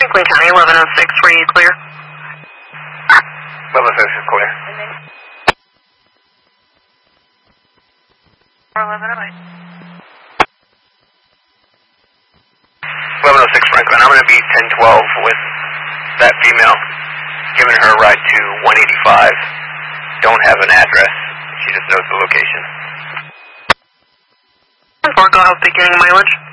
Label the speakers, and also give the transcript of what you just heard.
Speaker 1: Franklin County, 1106, were you clear?
Speaker 2: 1106 is clear. 1106 Franklin, I'm going to be 1012 with that female, giving her a ride to 185. Don't have an address, she just knows the location.
Speaker 1: 4, go ahead, beginning mileage.